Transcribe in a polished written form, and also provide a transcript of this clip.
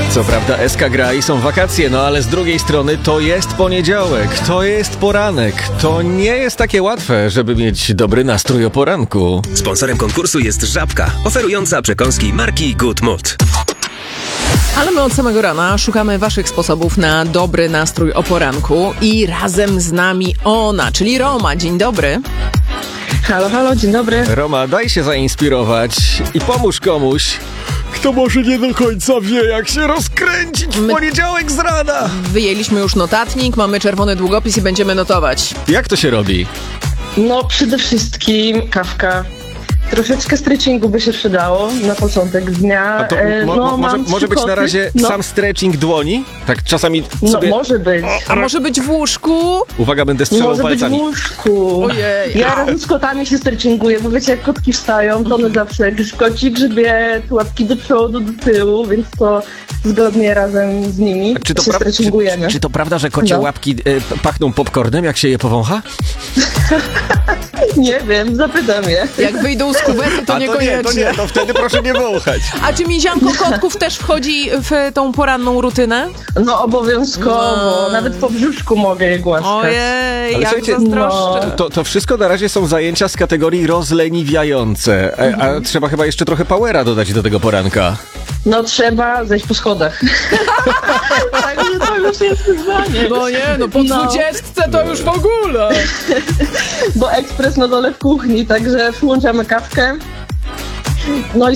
Co prawda SK gra i są wakacje, no ale z drugiej strony to jest poniedziałek, to jest poranek. To nie jest takie łatwe, żeby mieć dobry nastrój o poranku. Sponsorem konkursu jest Żabka, oferująca przekąski marki Good Mood. Ale my od samego rana szukamy waszych sposobów na dobry nastrój o poranku i razem z nami ona, czyli Roma. Dzień dobry. Halo, halo, dzień dobry. Roma, daj się zainspirować i pomóż komuś, kto może nie do końca wie, jak się rozkręcić w poniedziałek z rana. Wyjęliśmy już notatnik, mamy czerwony długopis i będziemy notować. Jak to się robi? No przede wszystkim kawka. Troszeczkę stretchingu by się przydało na początek dnia. A to może być na razie sam stretching dłoni? Tak czasami sobie... No może być. A może być w łóżku? Uwaga, będę strzelał Może palcami. być w łóżku. Ojej. Ja razem z kotami się stretchinguję, bo wiecie, jak kotki wstają, to one zawsze kocik grzebie, łapki do przodu, do tyłu, więc to zgodnie razem z nimi się stretchingujemy. Czy to prawda, że kocie łapki pachną popcornem, jak się je powącha? Nie wiem, zapytam je. Jak wyjdą z kuwety, to niekoniecznie. To wtedy proszę nie wąchać. A czy mizianko kotków też wchodzi w tą poranną rutynę? No obowiązkowo, nawet po brzuszku mogę je głaskać. Ojej, Ale jak słuchajcie, zazdroszczę. To wszystko na razie są zajęcia z kategorii rozleniwiające. A trzeba chyba jeszcze trochę powera dodać do tego poranka. No trzeba zejść po schodach. Także to już jest wyzwanie. No nie, no po 20 to już w ogóle. Bo ekspres na dole w kuchni, także włączamy kawkę. No i